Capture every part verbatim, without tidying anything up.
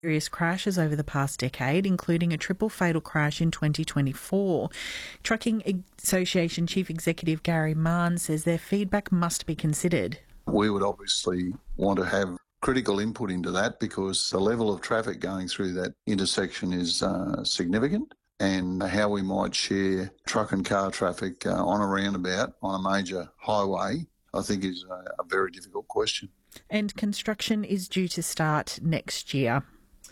serious crashes over the past decade, including a triple fatal crash in twenty twenty-four. Trucking Association Chief Executive Gary Mann says their feedback must be considered. We would obviously want to have critical input into that because the level of traffic going through that intersection is uh, significant, and how we might share truck and car traffic uh, on a roundabout on a major highway, I think is a, a very difficult question. And construction is due to start next year.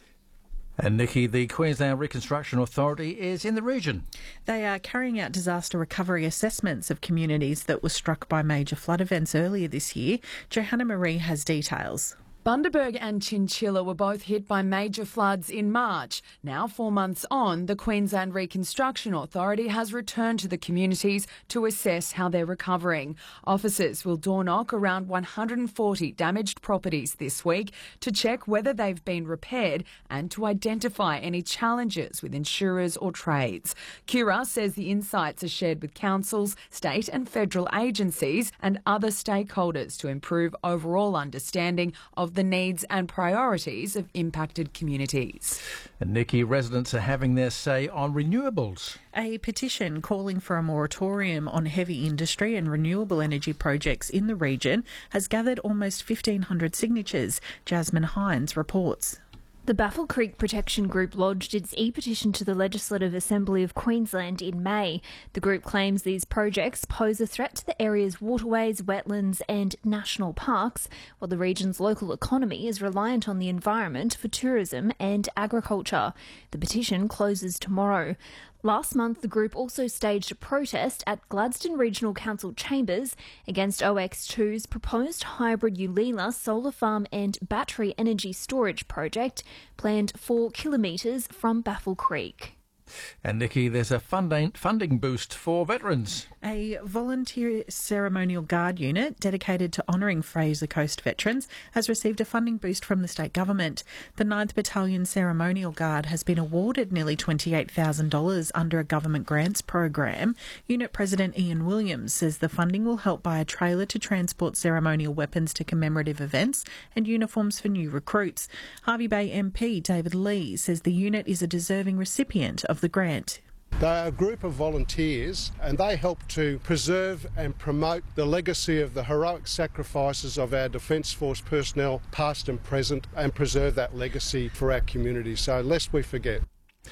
And Nikki, the Queensland Reconstruction Authority is in the region. They are carrying out disaster recovery assessments of communities that were struck by major flood events earlier this year. Johanna Marie has details. Bundaberg and Chinchilla were both hit by major floods in March. Now, four months on, the Queensland Reconstruction Authority has returned to the communities to assess how they're recovering. Officers will door knock around one hundred forty damaged properties this week to check whether they've been repaired and to identify any challenges with insurers or trades. Cura says the insights are shared with councils, state and federal agencies and other stakeholders to improve overall understanding of the needs and priorities of impacted communities. And Nikki, residents are having their say on renewables. A petition calling for a moratorium on heavy industry and renewable energy projects in the region has gathered almost fifteen hundred signatures. Jasmine Hines reports. The Baffle Creek Protection Group lodged its e-petition to the Legislative Assembly of Queensland in May. The group claims these projects pose a threat to the area's waterways, wetlands and national parks, while the region's local economy is reliant on the environment for tourism and agriculture. The petition closes tomorrow. Last month, the group also staged a protest at Gladstone Regional Council chambers against O X two's proposed hybrid Ulila solar farm and battery energy storage project planned four kilometres from Baffle Creek. And Nikki, there's a funding funding boost for veterans. A volunteer ceremonial guard unit dedicated to honouring Fraser Coast veterans has received a funding boost from the state government. The ninth Battalion Ceremonial Guard has been awarded nearly twenty-eight thousand dollars under a government grants program. Unit President Ian Williams says the funding will help buy a trailer to transport ceremonial weapons to commemorative events and uniforms for new recruits. Hervey Bay M P David Lee says the unit is a deserving recipient of the grant. They're a group of volunteers and they help to preserve and promote the legacy of the heroic sacrifices of our Defence Force personnel, past and present, and preserve that legacy for our community. So lest we forget.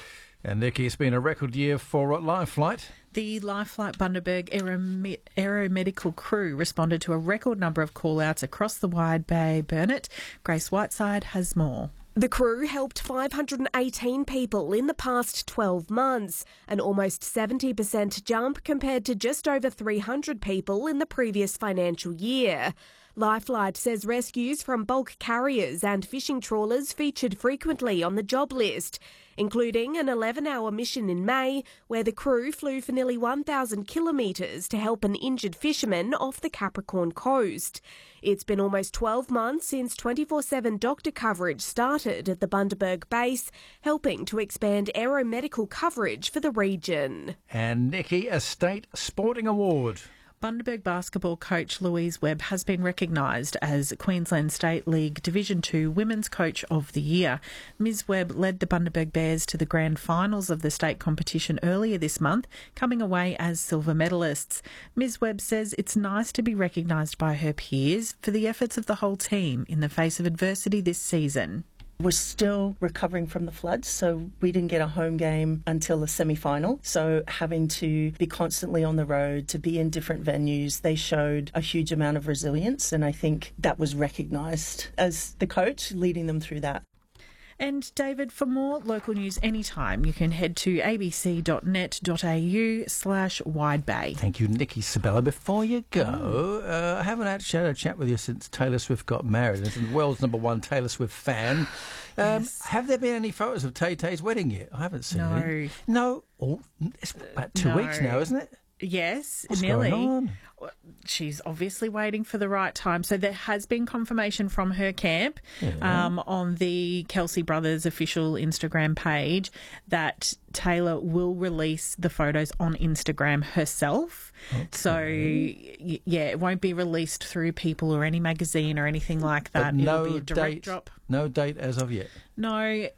And Nikki, it's been a record year for Life Flight. The Life Flight Bundaberg Aerome- Aeromedical crew responded to a record number of call-outs across the Wide Bay Burnett. Grace Whiteside has more. The crew helped five hundred eighteen people in the past twelve months, an almost seventy percent jump compared to just over three hundred people in the previous financial year. Lifelight says rescues from bulk carriers and fishing trawlers featured frequently on the job list, including an eleven-hour mission in May where the crew flew for nearly one thousand kilometres to help an injured fisherman off the Capricorn coast. It's been almost twelve months since twenty-four seven doctor coverage started at the Bundaberg base, helping to expand aeromedical coverage for the region. And Nikki, a state sporting award. Bundaberg basketball coach Louise Webb has been recognised as Queensland State League Division two Women's Coach of the Year. Miz Webb led the Bundaberg Bears to the grand finals of the state competition earlier this month, coming away as silver medalists. Miz Webb says it's nice to be recognised by her peers for the efforts of the whole team in the face of adversity this season. We're still recovering from the floods, so we didn't get a home game until the semi-final. So having to be constantly on the road, to be in different venues, they showed a huge amount of resilience, and I think that was recognised as the coach leading them through that. And David, for more local news anytime, you can head to abc.net.au slash widebay. Thank you, Nikki Sabella. Before you go, uh, I haven't actually had a chat with you since Taylor Swift got married. As the world's number one Taylor Swift fan. Um, Yes. Have there been any photos of Tay Tay's wedding yet? I haven't seen No. any. No. Oh, it's about two No. weeks now, isn't it? Yes, What's nearly. going on? She's obviously waiting for the right time. So there has been confirmation from her camp Yeah. um, on the Kelsey Brothers official Instagram page that Taylor will release the photos on Instagram herself. Okay. So, y- yeah, it won't be released through People or any magazine or anything like that. But no It'll be a direct date, drop. No date as of yet. No,